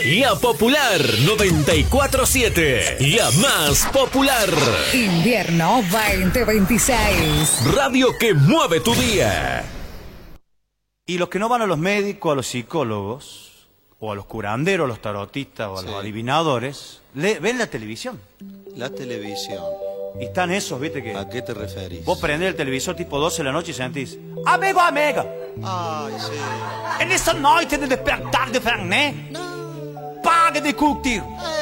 La Popular 94.7, la más popular. Invierno 2026. Radio que mueve tu día. Y los que no van a los médicos, a los psicólogos, o a los curanderos, a los tarotistas, o a los adivinadores, ven la televisión. La televisión. Y están esos, viste que... ¿A qué te referís? Vos prendés el televisor tipo 12 de la noche y sentís... Amigo, amiga. Ay, sí. En esta noche de despertar de Fernet, pague de curtir.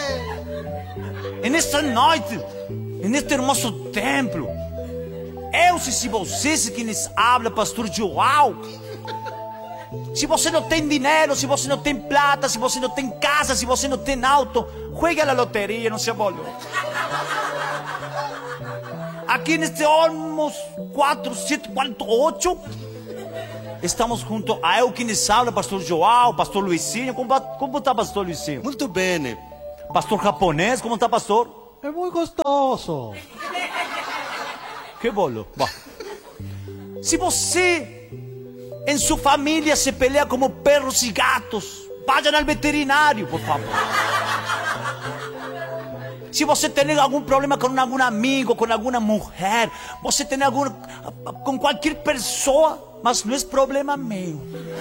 En esta noite, en este hermoso templo, eu sei se vocês que nos habla, pastor João. Se você não tem dinheiro, se você não tem plata, se você não tem casa, se você não tem auto, juegue a la lotería, não se boludo. Aquí en este Olmos 4748 estamos junto a eu que nos habla, pastor João, pastor Luizinho. Como está, pastor Luizinho? Muito bene. Pastor japonés, ¿cómo está, pastor? Es muy costoso. ¿Qué bolo? Va. Si você en su familia se pelea como perros y gatos, vayan al veterinario, por favor. Se você tem algum problema com algum amigo, com alguma mulher, você tem com qualquer pessoa, mas não é problema meu.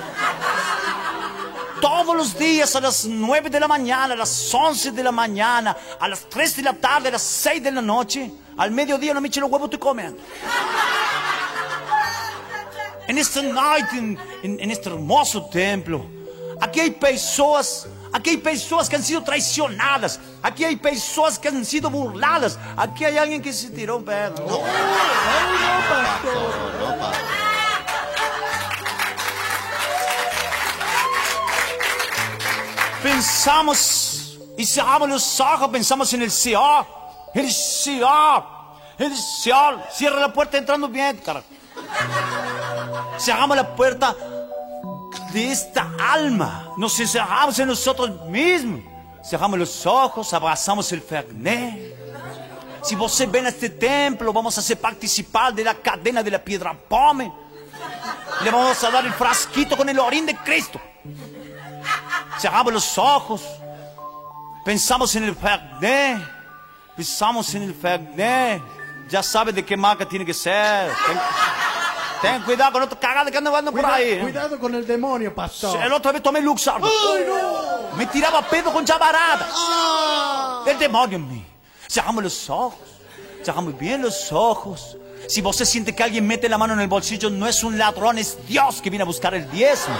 Todos os dias, a las 9 de la mañana, a las 11 de la mañana, a las 3 de la tarde, a las 6 de la noche, al mediodía no me eche los huevos, estoy comiendo. En esta noite, en este hermoso templo, aqui hay pessoas que han sido traicionadas. Aquí hay pessoas que han sido burladas. Aquí hay alguien que se tiró un pedo. No, pastor. Pensamos y cerramos los ojos, pensamos en el Señor. El Señor. El Señor. Cierra la puerta entrando bien, carajo. Cerramos la puerta de esta alma. Nos encerramos en nosotros mismos. Cerramos los ojos, abrazamos el Fernet. Si você ven a este templo, vamos a hacer participar de la cadena de la piedra pome. Le vamos a dar el frasquito con el orín de Cristo. Cerramos los ojos. Pensamos en el Fernet. Pensamos en el Fernet. Ya sabe de qué marca tiene que ser. Ten cuidado con otra cagada que anda por ahí. Cuidado con el demonio, pastor. El otro vez tomé Luxardo. ¡Ay, no! Me tiraba pedo con chavarada. El demonio en mí. Cerramos los ojos. Cerramos bien los ojos. Si você siente que alguien mete la mano en el bolsillo, no es un ladrón, es Dios que viene a buscar el diezmo.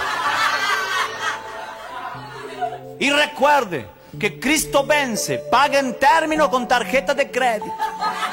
Y recuerde que Cristo vence, paga en término con tarjeta de crédito.